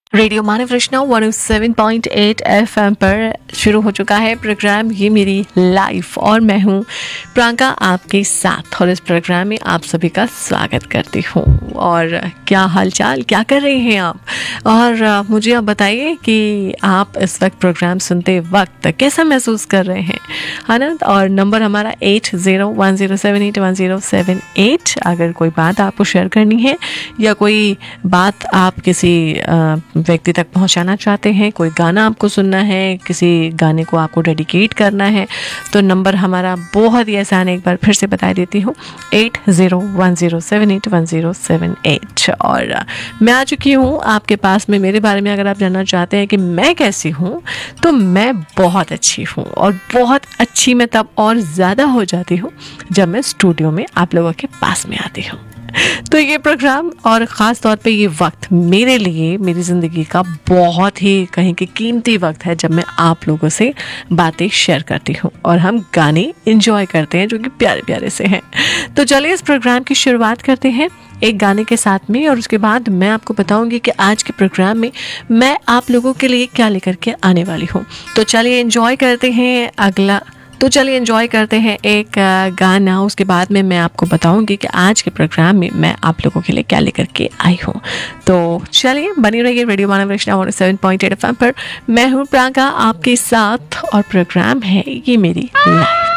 Radio मानव रचना 107.8 FM पर शुरू हो चुका है प्रोग्राम ये मेरी लाइफ और मैं हूँ प्रियंका आपके साथ और इस प्रोग्राम में आप सभी का स्वागत करती हूँ। और क्या हालचाल, क्या कर रहे हैं आप? और मुझे आप बताइए कि आप इस वक्त प्रोग्राम सुनते वक्त कैसा महसूस कर रहे हैं, है ना? और नंबर हमारा 8010781078। अगर कोई बात आपको शेयर करनी है या कोई बात आप किसी व्यक्ति तक पहुंचाना चाहते हैं, कोई गाना आपको सुनना है, किसी गाने को आपको डेडिकेट करना है, तो नंबर हमारा बहुत ही आसान है, एक बार फिर से बता देती हूँ 8010781078। और मैं आ चुकी हूँ आपके पास में। मेरे बारे में अगर आप जानना चाहते हैं कि मैं कैसी हूँ, तो मैं बहुत अच्छी हूँ और बहुत अच्छी मैं तब और ज़्यादा हो जाती हूँ जब मैं स्टूडियो में आप लोगों के पास में आती हूँ। तो ये प्रोग्राम और ख़ास तौर पे ये वक्त मेरे लिए मेरी ज़िंदगी का बहुत ही कहीं कि कीमती वक्त है, जब मैं आप लोगों से बातें शेयर करती हूँ और हम गाने एंजॉय करते हैं जो कि प्यारे प्यारे से हैं। तो चलिए इस प्रोग्राम की शुरुआत करते हैं एक गाने के साथ में, और उसके बाद मैं आपको बताऊंगी कि आज के प्रोग्राम में मैं आप लोगों के लिए क्या लेकर के आने वाली हूँ। तो चलिए एंजॉय करते हैं एक गाना। उसके बाद में मैं आपको बताऊंगी कि आज के प्रोग्राम में मैं आप लोगों के लिए क्या लेकर के आई हूँ। तो चलिए बनी रहिए रेडियो मानव रचना 107.8 एफएम पर। मैं हूँ प्रियंका आपके साथ और प्रोग्राम है ये मेरी लाइफ।